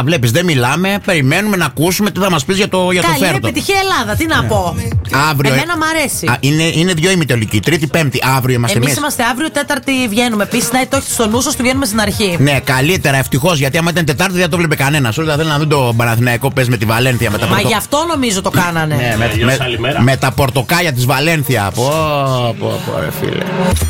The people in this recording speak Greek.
βλέπεις, δεν μιλάμε. Περιμένουμε να ακούσουμε τι θα μας πεις για το φέρτο. Καλή επιτυχία Ελλάδα, τι να πω. Αύριο. Εμένα μ' αρέσει. Είναι δύο ημιτελικοί. Τρίτη, Πέμπτη. Αύριο είμαστε εμείς. Εμείς είμαστε αύριο, Τέταρτη βγαίνουμε. Επίσης, να το έχετε στο νου σας, του βγαίνουμε στην αρχή. Ναι, καλύτερα ευτυχώς, γιατί άμα ήταν Τετάρτη δεν το βλέπει κανένας. Όλοι θα θέλουν να δουν το Παναθηναϊκό παίζει με τη Βαλένθια. Μα γι' αυτό νομίζω το κάνανε. Ναι, με τα πορτοκάλια της Βαλένθια. Πω, ρε φίλε.